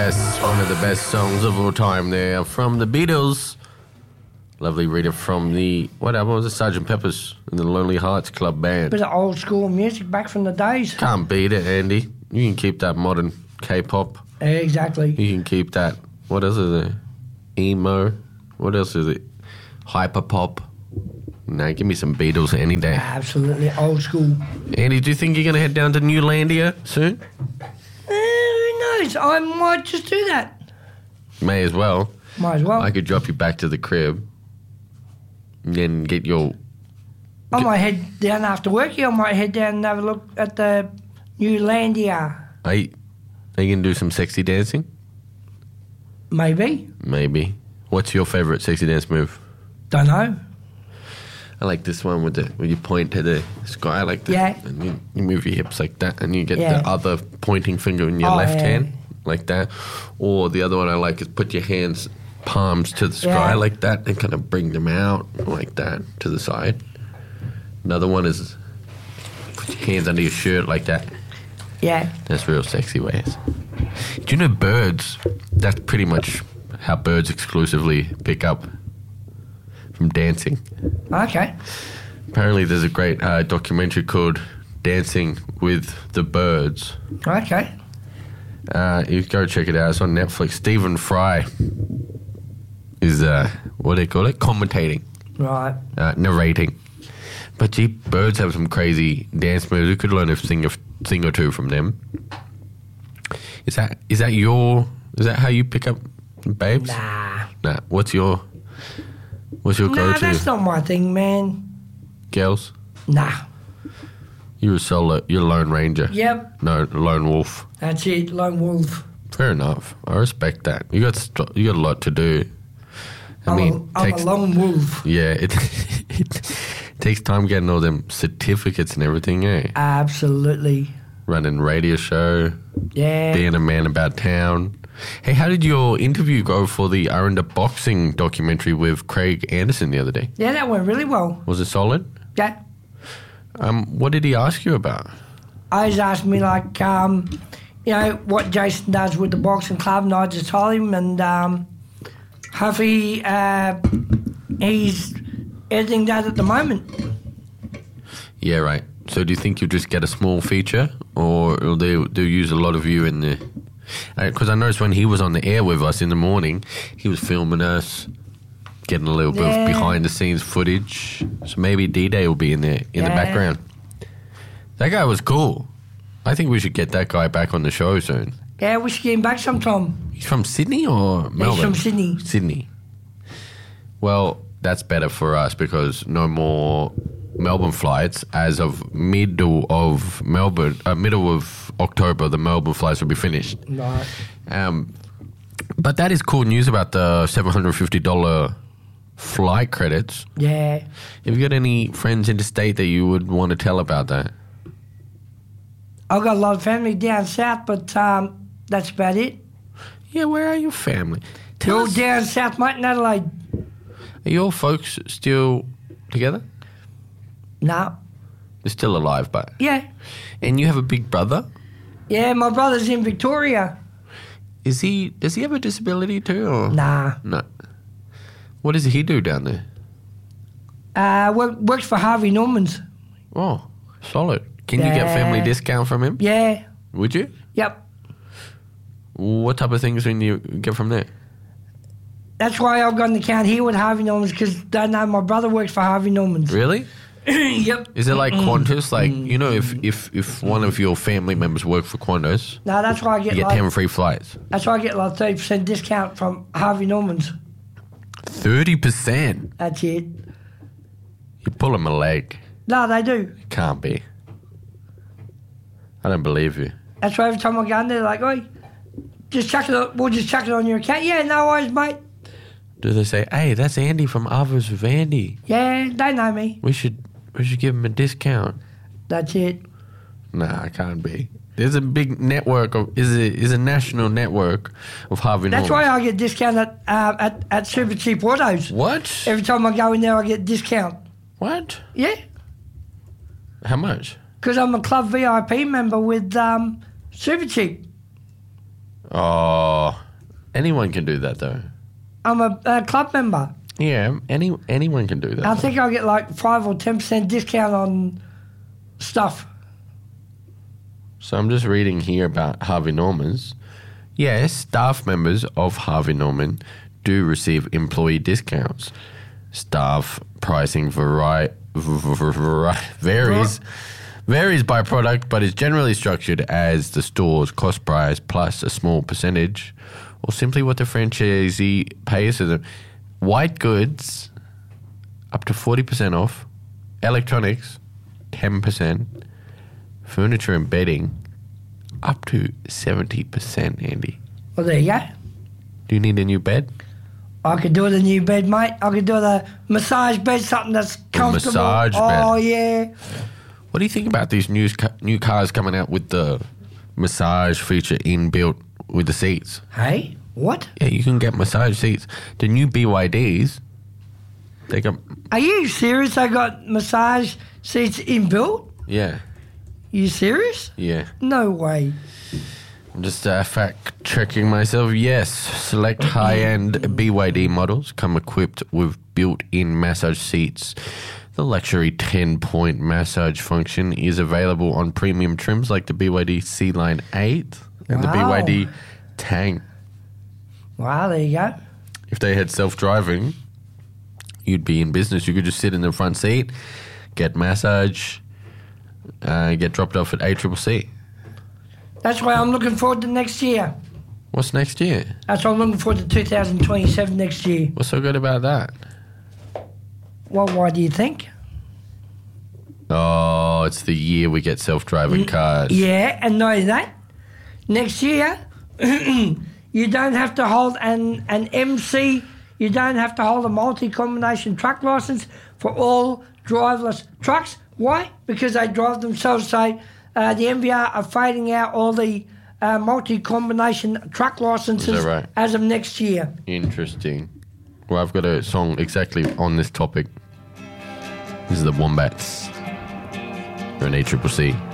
Yes, one of the best songs of all time there from the Beatles. Lovely reader from the, what album was it? Sgt. Pepper's and the Lonely Hearts Club Band. Bit of old school music back from the days. Can't beat it, Andy. You can keep that modern K-pop. Exactly. You can keep that, what else is it? Emo. What else is it? Hyperpop. No, give me some Beatles any day. Absolutely old school. Andy, do you think you're going to head down to Newlandia soon? Who knows? I might just do that. May as well. Might as well. I could drop you back to the crib and then get your... I might head down after work here. I might head down and have a look at the Newlandia. Are you going to do some sexy dancing? Maybe. Maybe. What's your favourite sexy dance move? Don't know. I like this one where you point to the sky like that. Yeah. And you move your hips like that and you get Yeah. the other pointing finger in your left yeah. hand like that. Or the other one I like is put your hands, palms to the sky Yeah. like that and kind of bring them out like that to the side. Another one is put your hands under your shirt like that. Yeah. That's real sexy ways. Do you know birds? That's pretty much how birds exclusively pick up from dancing. Okay. Apparently there's a great documentary called Dancing with the Birds. Okay. You go check it out. It's on Netflix. Stephen Fry is, what do they call it? Commentating. Right. Narrating. But gee, birds have some crazy dance moves. You could learn a thing or two from them. Is that how you pick up babes? Nah. What's your Nah, go-to? that's not my thing, man. Girls? Nah. You're a lone ranger. Yep. No, lone wolf. That's it. Lone wolf. Fair enough. I respect that. You got a lot to do. I'm a lone wolf. Yeah, it takes time getting all them certificates and everything, eh? Absolutely. Running radio show, Yeah. being a man about town. Hey, how did your interview go for the Arunda boxing documentary with Craig Anderson the other day? Yeah, that went really well. Was it solid? Yeah. What did he ask you about? I was asked me, like, what Jason does with the boxing club, and I just told him, and hopefully he's everything does at the moment. Yeah, right. So do you think you'll just get a small feature, or will they use a lot of you in the... Because I noticed when he was on the air with us in the morning, he was filming us, getting a little bit of behind-the-scenes footage. So maybe D-Day will be in there in the background. That guy was cool. I think we should get that guy back on the show soon. Yeah, we should get him back sometime. He's from Sydney or Melbourne? He's from Sydney. Sydney. Well, that's better for us because no more Melbourne flights. As of middle of October, the Melbourne flights will be finished. Right. But that is cool news about the $750 flight credits. Yeah. Have you got any friends interstate that you would want to tell about that? I've got a lot of family down south, but that's about it. Yeah, where are your family? They're all down south, mate, in Adelaide. Are your folks still together? No. They're still alive, but... Yeah. And you have a big brother? Yeah, my brother's in Victoria. Does he have a disability too? Or? Nah. No. What does he do down there? Works for Harvey Norman's. Oh, solid. Can you get family discount from him? Yeah. Would you? Yep. What type of things can you get from there? That's why I've got an account here with Harvey Norman's, because they know my brother works for Harvey Norman's. Really? Yep. Is it like Qantas? Like, if one of your family members work for Qantas, No, that's why I get you get 10 free flights. That's why I get like 30% discount from Harvey Norman's. 30%? That's it. You're pulling my leg. No, they do. Can't be. I don't believe you. That's why every time I go in there, like, oi, we'll just chuck it on your account. Yeah, no worries, mate. Do they say, hey, that's Andy from Others with Andy? Yeah, they know me. We should give him a discount. That's it. Nah, it can't be. There's a big network is a national network of Harvey Norman. That's why I get discount at Super Cheap Autos. What? Every time I go in there, I get discount. What? Yeah. How much? Because I'm a club VIP member with Super Cheap. Oh, anyone can do that though. I'm a club member. Yeah, anyone can do that. I think I get like 5 or 10% discount on stuff. So I'm just reading here about Harvey Norman's. Yes, staff members of Harvey Norman do receive employee discounts. Staff pricing varies by product, but is generally structured as the store's cost price plus a small percentage, or simply what the franchisee pays to them. White goods, up to 40% off. Electronics, 10%. Furniture and bedding, up to 70%, Andy. Well, there you go. Do you need a new bed? I could do it a new bed, mate. I could do a massage bed, something that's comfortable. Massage bed. Oh, yeah. What do you think about these new cars coming out with the massage feature inbuilt with the seats? Hey, what? Yeah, you can get massage seats. The new BYDs, they got... Are you serious? They got massage seats inbuilt? Yeah. You serious? Yeah. No way. I'm just fact checking myself. Yes, select high-end BYD models come equipped with built-in massage seats. The luxury 10-point massage function is available on premium trims like the BYD C-Line 8 and the BYD Tang. Wow, there you go. If they had self-driving, you'd be in business. You could just sit in the front seat, get massage, get dropped off at ACCC. That's why I'm looking forward to next year. What's next year? That's why I'm looking forward to 2027 next year. What's so good about that? Well, why do you think? Oh, it's the year we get self-driving cars. Yeah, and know that. Next year, you don't have to hold an MC, you don't have to hold a multi-combination truck license for all driverless trucks. Why? Because they drive themselves. So the MVR are fading out all the multi-combination truck licenses right? as of next year. Interesting. Well, I've got a song exactly on this topic. This is the Wombats. They're an ACCC.